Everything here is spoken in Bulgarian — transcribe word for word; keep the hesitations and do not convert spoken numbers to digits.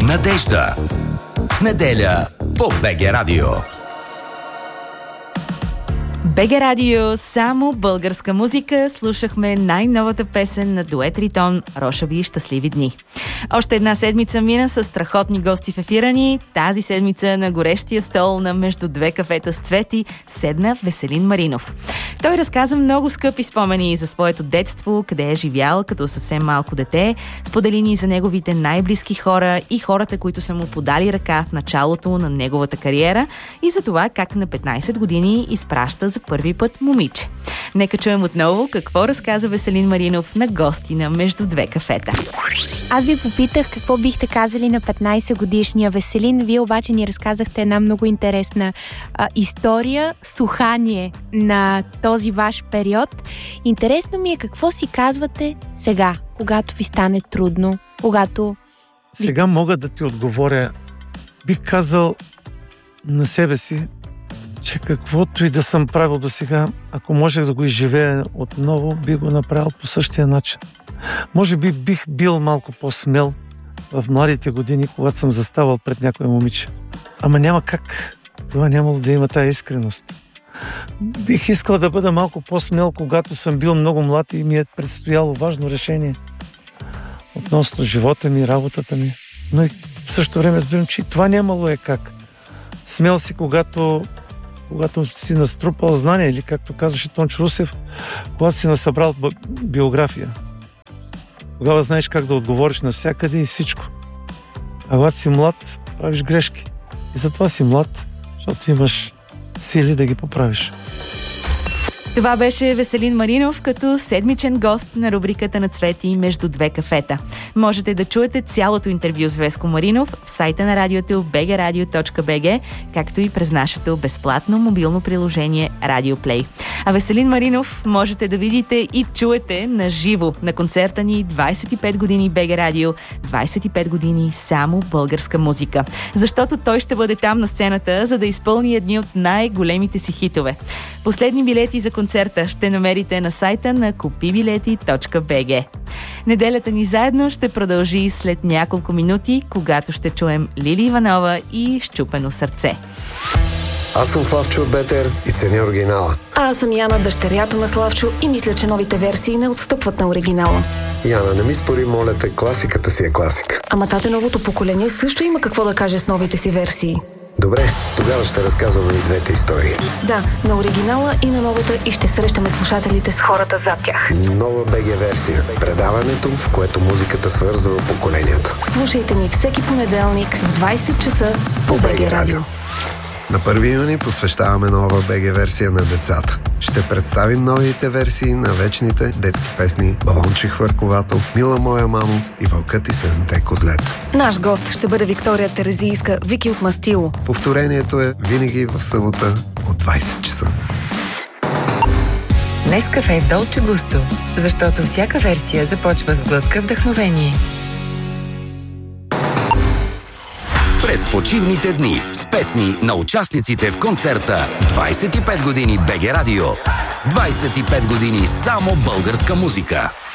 Надежда. В неделя по БГ Радио. БГ Радио, само българска музика. Слушахме най-новата песен на дует Ритон "Рошави и щастливи дни". Още една седмица мина с страхотни гости в ефира ни. Тази седмица на горещия стол на Между две кафета с цвети седна Веселин Маринов. Той разказа много скъпи спомени за своето детство, къде е живял като съвсем малко дете, сподели ни за неговите най-близки хора и хората, които са му подали ръка в началото на неговата кариера, и за това как на петнайсет години изпраща за първи път момиче. Нека чуем отново какво разказа Веселин Маринов на гости на Между две кафета. Аз ви попитах какво бихте казали на петнайсет годишния Веселин. Вие обаче ни разказахте една много интересна а, история, сухание на този ваш период. Интересно ми е какво си казвате сега, когато ви стане трудно, когато... Сега ви... мога да ти отговоря. Бих казал на себе си, че каквото и да съм правил до сега, ако можех да го изживея отново, бих го направил по същия начин. Може би бих бил малко по-смел в младите години, когато съм заставал пред някоя момиче. Ама няма как. Това нямало да има тая искреност. Бих искал да бъда малко по-смел, когато съм бил много млад и ми е предстояло важно решение относно живота ми, работата ми. Но и в същото време разбирам, че това нямало е как. Смел си, когато когато си наструпал знания, или както казваше Тончо Русев, когато си насъбрал биография. Тогава знаеш как да отговориш навсякъде и всичко. А когато си млад, правиш грешки. И затова си млад, защото имаш сили да ги поправиш. Това беше Веселин Маринов като седмичен гост на рубриката на Цвети Между две кафета. Можете да чуете цялото интервю с Веско Маринов в сайта на радиото би джи радио точка би джи, както и през нашето безплатно мобилно приложение Radio Play. А Веселин Маринов можете да видите и чуете на живо на концерта ни двайсет и пет години БГ Радио, двайсет и пет години само българска музика. Защото той ще бъде там на сцената, за да изпълни едни от най-големите си хитове. Последни билети за концерта ще намерите на сайта на купи билети точка би джи. Неделята ни заедно ще продължи след няколко минути, когато ще чуем Лили Иванова и "Счупено сърце". Аз съм Славчо от Бетер и ценя оригинала. А аз съм Яна, дъщерята на Славчо, и мисля, че новите версии не отстъпват на оригинала. Яна, не ми спори, моля те, класиката си е класика. Ама тате, новото поколение също има какво да каже с новите си версии. Добре, тогава ще разказваме и двете истории. Да, на оригинала и на новата, и ще срещаме слушателите с хората зад тях. Нова БГ версия. Предаването, в което музиката свързва поколенията. Слушайте ни всеки понеделник в двайсет часа по БГ Радио. На първи юни посвещаваме нова БГ версия на децата. Ще представим новите версии на вечните детски песни "Балонче хвърковато", "Мила моя мамо" и "Вълкът и седемте козлета". Наш гост ще бъде Виктория Терезийска, Вики от Мастило. Повторението е винаги в събота от двайсет часа. Нескафе Долче Густо, защото всяка версия започва с глътка вдъхновение. През почивните дни с песни на участниците в концерта двайсет и пет години БГ Радио. двайсет и пет години само българска музика.